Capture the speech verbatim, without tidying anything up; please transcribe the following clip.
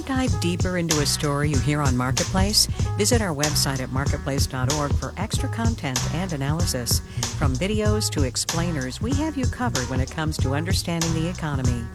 dive deeper into a story you hear on Marketplace? Visit our website at marketplace dot org for extra content and analysis. From videos to explainers, we have you covered when it comes to understanding the economy.